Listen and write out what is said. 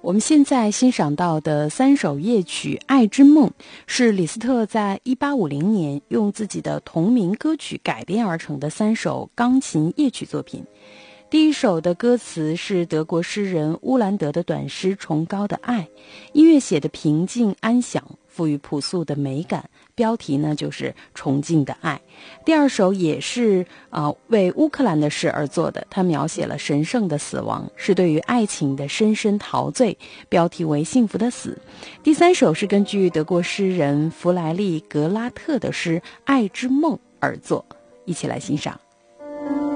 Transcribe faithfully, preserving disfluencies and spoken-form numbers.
我们现在欣赏到的三首夜曲《爱之梦》是李斯特在一八五零年用自己的同名歌曲改编而成的三首钢琴夜曲作品。第一首的歌词是德国诗人乌兰德的短诗《崇高的爱》，音乐写得平静安详，赋予朴素的美感，标题呢就是《崇敬的爱》。第二首也是呃为乌克兰的事而作的，它描写了神圣的死亡，是对于爱情的深深陶醉，标题为《幸福的死》。第三首是根据德国诗人弗莱利格拉特的诗《爱之梦》而作，一起来欣赏。